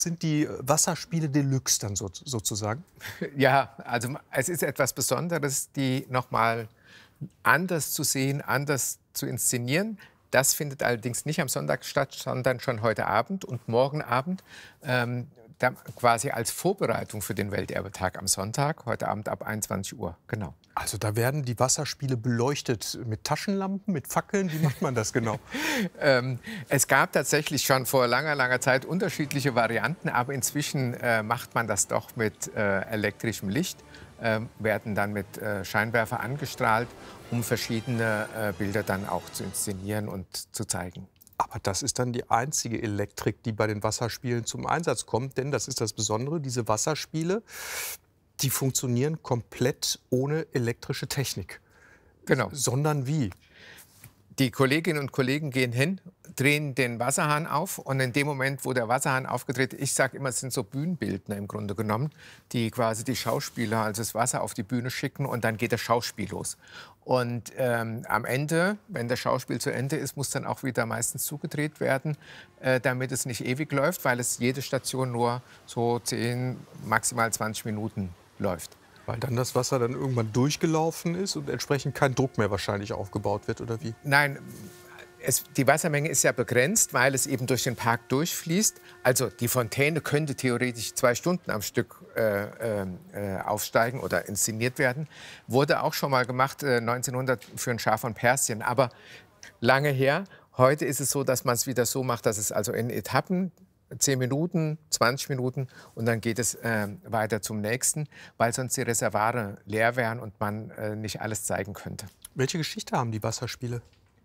sind die Wasserspiele Deluxe dann sozusagen? Ja, also es ist etwas Besonderes, die nochmal anders zu sehen, anders zu inszenieren. Das findet allerdings nicht am Sonntag statt, sondern schon heute Abend und morgen Abend. Da quasi als Vorbereitung für den Welterbetag am Sonntag, heute Abend ab 21 Uhr. Genau. Also da werden die Wasserspiele beleuchtet mit Taschenlampen, mit Fackeln. Wie macht man das genau? Es gab tatsächlich schon vor langer, langer Zeit unterschiedliche Varianten, aber inzwischen macht man das doch mit elektrischem Licht, werden dann mit Scheinwerfer angestrahlt, um verschiedene Bilder dann auch zu inszenieren und zu zeigen. Aber das ist dann die einzige Elektrik, die bei den Wasserspielen zum Einsatz kommt. Denn das ist das Besondere, diese Wasserspiele, die funktionieren komplett ohne elektrische Technik. Genau. Sondern wie? Die Kolleginnen und Kollegen gehen hin, drehen den Wasserhahn auf und in dem Moment, wo der Wasserhahn aufgedreht ist, ich sage immer, es sind so Bühnenbildner im Grunde genommen, die quasi die Schauspieler, also das Wasser auf die Bühne schicken und dann geht das Schauspiel los. Und am Ende, wenn das Schauspiel zu Ende ist, muss dann auch wieder meistens zugedreht werden, damit es nicht ewig läuft, weil es jede Station nur so 10, maximal 20 Minuten läuft. Weil dann das Wasser dann irgendwann durchgelaufen ist und entsprechend kein Druck mehr wahrscheinlich aufgebaut wird, oder wie? Nein, die Wassermenge ist ja begrenzt, weil es eben durch den Park durchfließt. Also die Fontäne könnte theoretisch 2 Stunden am Stück aufsteigen oder inszeniert werden. Wurde auch schon mal gemacht, 1900 für ein Schar von Persien, aber lange her. Heute ist es so, dass man es wieder so macht, dass es also in Etappen 10 Minuten, 20 Minuten und dann geht es weiter zum nächsten, weil sonst die Reservoire leer wären und man nicht alles zeigen könnte. Welche Geschichte haben die Wasserspiele?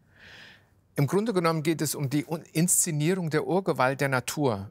Im Grunde genommen geht es um die Inszenierung der Urgewalt der Natur.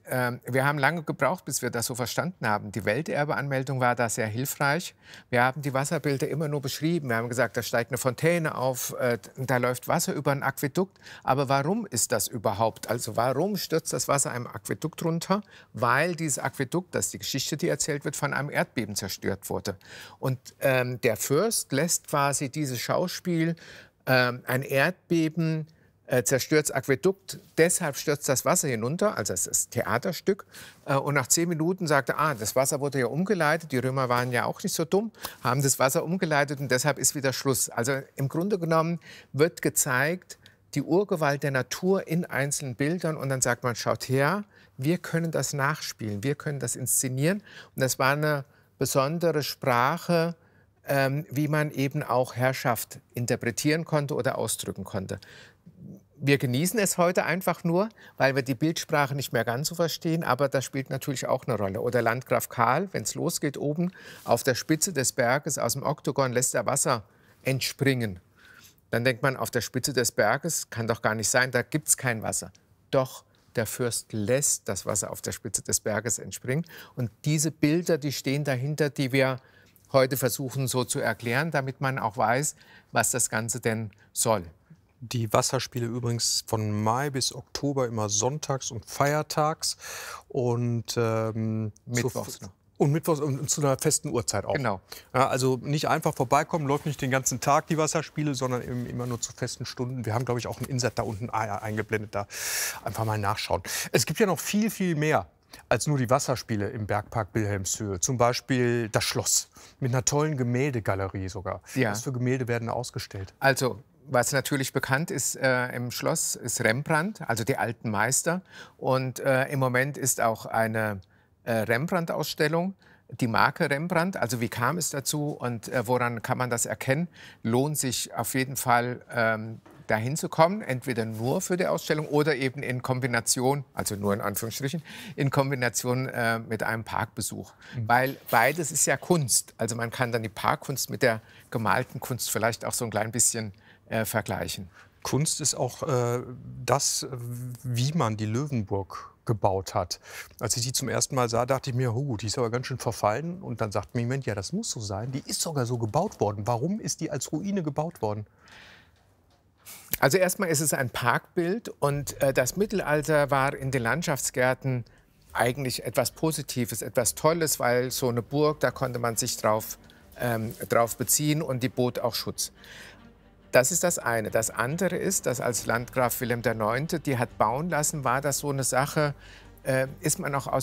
Wir haben lange gebraucht, bis wir das so verstanden haben. Die Welterbeanmeldung war da sehr hilfreich. Wir haben die Wasserbilder immer nur beschrieben. Wir haben gesagt, da steigt eine Fontäne auf, da läuft Wasser über ein Aquädukt. Aber warum ist das überhaupt? Also warum stürzt das Wasser einem Aquädukt runter? Weil dieses Aquädukt, das ist die Geschichte, die erzählt wird, von einem Erdbeben zerstört wurde. Und der Fürst lässt quasi dieses Schauspiel, ein Erdbeben, zerstört das Aquädukt, deshalb stürzt das Wasser hinunter, also es ist Theaterstück. Und nach 10 Minuten sagt er, das Wasser wurde ja umgeleitet, die Römer waren ja auch nicht so dumm, haben das Wasser umgeleitet und deshalb ist wieder Schluss. Also im Grunde genommen wird gezeigt, die Urgewalt der Natur in einzelnen Bildern und dann sagt man, schaut her, wir können das nachspielen, wir können das inszenieren. Und das war eine besondere Sprache, wie man eben auch Herrschaft interpretieren konnte oder ausdrücken konnte. Wir genießen es heute einfach nur, weil wir die Bildsprache nicht mehr ganz so verstehen, aber das spielt natürlich auch eine Rolle. Oder Landgraf Karl, wenn es losgeht, oben auf der Spitze des Berges aus dem Oktogon lässt er Wasser entspringen. Dann denkt man, auf der Spitze des Berges kann doch gar nicht sein, da gibt es kein Wasser. Doch, der Fürst lässt das Wasser auf der Spitze des Berges entspringen. Und diese Bilder, die stehen dahinter, die wir heute versuchen so zu erklären, damit man auch weiß, was das Ganze denn soll. Die Wasserspiele übrigens von Mai bis Oktober immer sonntags und feiertags und Mittwochs noch. Und mittwochs und zu einer festen Uhrzeit auch. Genau. Ja, also nicht einfach vorbeikommen, läuft nicht den ganzen Tag die Wasserspiele, sondern immer nur zu festen Stunden. Wir haben, glaube ich, auch ein Insert da unten eingeblendet, da einfach mal nachschauen. Es gibt ja noch viel, viel mehr als nur die Wasserspiele im Bergpark Wilhelmshöhe. Zum Beispiel das Schloss mit einer tollen Gemäldegalerie sogar. Ja. Was für Gemälde werden ausgestellt? Also, was natürlich bekannt ist im Schloss, ist Rembrandt, also die alten Meister. Und im Moment ist auch eine Rembrandt-Ausstellung, die Marke Rembrandt. Also wie kam es dazu und woran kann man das erkennen? Lohnt sich auf jeden Fall dahin zu kommen, entweder nur für die Ausstellung oder eben in Kombination, also nur in Anführungsstrichen, in Kombination mit einem Parkbesuch. Weil beides ist ja Kunst. Also man kann dann die Parkkunst mit der gemalten Kunst vielleicht auch so ein klein bisschen vergleichen. Kunst ist auch das, wie man die Löwenburg gebaut hat. Als ich die zum ersten Mal sah, dachte ich mir, die ist aber ganz schön verfallen. Und dann sagt mir jemand, ja, das muss so sein. Die ist sogar so gebaut worden. Warum ist die als Ruine gebaut worden? Also erstmal ist es ein Parkbild und das Mittelalter war in den Landschaftsgärten eigentlich etwas Positives, etwas Tolles, weil so eine Burg, da konnte man sich drauf beziehen und die bot auch Schutz. Das ist das eine. Das andere ist, dass als Landgraf Wilhelm IX. Die hat bauen lassen, war das so eine Sache, ist man auch aus